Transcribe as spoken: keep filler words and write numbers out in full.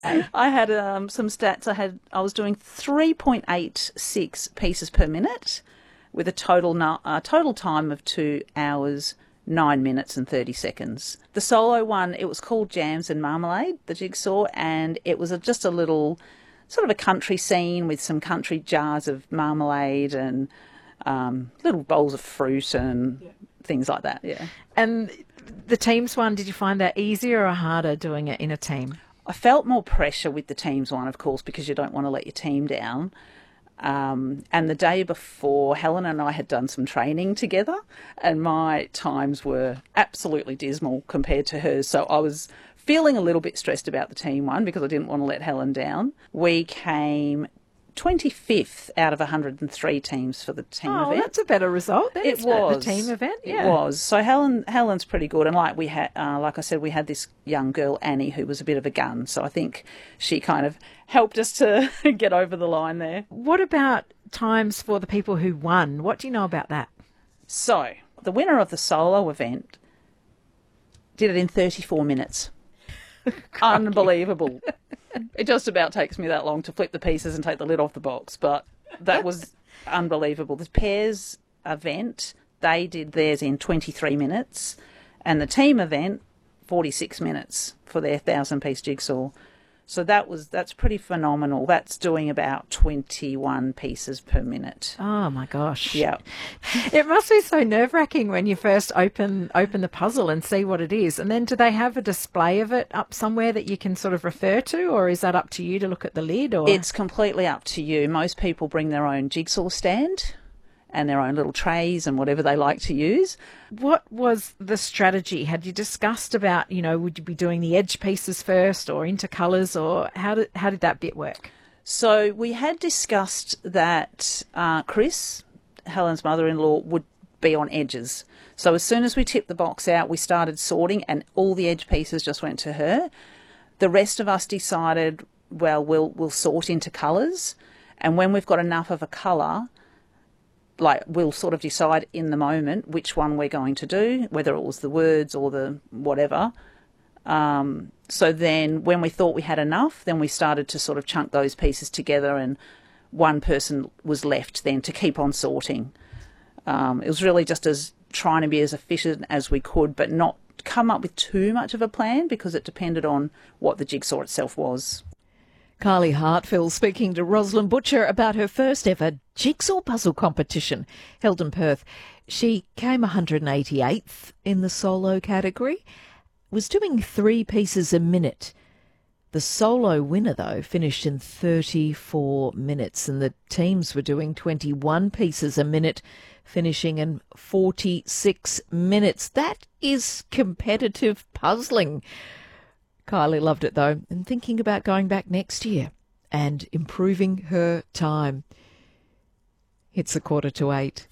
I had um, some stats. I had I was doing three point eight six pieces per minute, with a total no, uh, total time of two hours, nine minutes and thirty seconds. The solo one, it was called Jams and Marmalade, the jigsaw, and it was a, just a little sort of a country scene with some country jars of marmalade and um, little bowls of fruit and yeah. things like that. Yeah. And the teams one, did you find that easier or harder doing it in a team? I felt more pressure with the teams one, of course, because you don't want to let your team down. Um, and the day before, Helen and I had done some training together, and my times were absolutely dismal compared to hers. So I was feeling a little bit stressed about the team one because I didn't want to let Helen down. We came twenty-fifth out of one hundred three teams for the team oh, event. Oh, that's a better result. Then, it was the team event. Yeah. It was. So Helen, Helen's pretty good, and like we had, uh, like I said, we had this young girl Annie who was a bit of a gun. So I think she kind of helped us to get over the line there. What about times for the people who won? What do you know about that? So the winner of the solo event did it in thirty-four minutes. Unbelievable. It just about takes me that long to flip the pieces and take the lid off the box, but that was unbelievable. The pairs event, they did theirs in twenty-three minutes, and the team event, forty-six minutes for their thousand-piece jigsaw. So that was that's pretty phenomenal. That's doing about twenty-one pieces per minute. Oh my gosh! Yeah, it must be so nerve-wracking when you first open open the puzzle and see what it is. And then, do they have a display of it up somewhere that you can sort of refer to, or is that up to you to look at the lid? Or it's completely up to you. Most people bring their own jigsaw stand and their own little trays and whatever they like to use. What was the strategy? Had you discussed about, you know, would you be doing the edge pieces first or intercolours, or how did how did that bit work? So we had discussed that uh, Chris, Helen's mother-in-law, would be on edges. So as soon as we tipped the box out, we started sorting and all the edge pieces just went to her. The rest of us decided, well, we'll, we'll sort into colours, and when we've got enough of a colour, like we'll sort of decide in the moment which one we're going to do, whether it was the words or the whatever. Um, so then when we thought we had enough, then we started to sort of chunk those pieces together, and one person was left then to keep on sorting. Um, it was really just as trying to be as efficient as we could, but not come up with too much of a plan because it depended on what the jigsaw itself was. Kylie Hartfield speaking to Rosalind Butcher about her first ever jigsaw puzzle competition held in Perth. She came one hundred eighty-eighth in the solo category, was doing three pieces a minute. The solo winner, though, finished in thirty-four minutes, and the teams were doing twenty-one pieces a minute, finishing in forty-six minutes. That is competitive puzzling. Kylie loved it, though, and thinking about going back next year and improving her time. It's a quarter to eight.